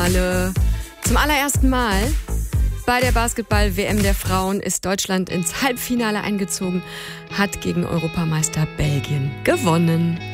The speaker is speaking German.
Halbfinale. Zum allerersten Mal bei der Basketball-WM der Frauen ist Deutschland ins Halbfinale eingezogen, hat gegen Europameister Belgien gewonnen.